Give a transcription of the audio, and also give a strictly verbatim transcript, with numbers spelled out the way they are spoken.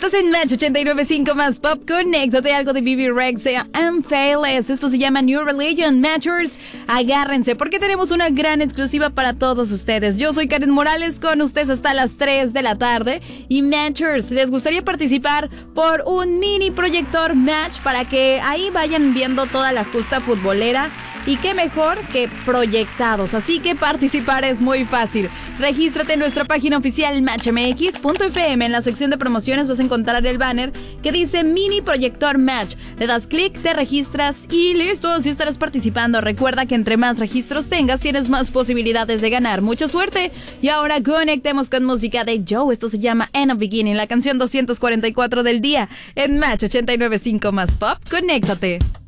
Estás en Match ochenta y nueve punto cinco más Pop. Conéctate, algo de B B Rex and Faithless. Esto se llama New Religion. Matchers, agárrense porque tenemos una gran exclusiva para todos ustedes. Yo soy Karen Morales con ustedes hasta las tres de la tarde. Y Matchers, ¿les gustaría participar por un mini proyector Match para que ahí vayan viendo toda la justa futbolera? Y qué mejor que proyectados, así que participar es muy fácil. Regístrate en nuestra página oficial match m x punto f m. En la sección de promociones vas a encontrar el banner que dice Mini Proyector Match. Le das clic, te registras y listo, así estarás participando. Recuerda que entre más registros tengas, tienes más posibilidades de ganar. ¡Mucha suerte! Y ahora conectemos con música de Joe. Esto se llama End of Beginning, la canción doscientos cuarenta y cuatro del día en Match ochenta y nueve punto cinco más Pop. Conéctate.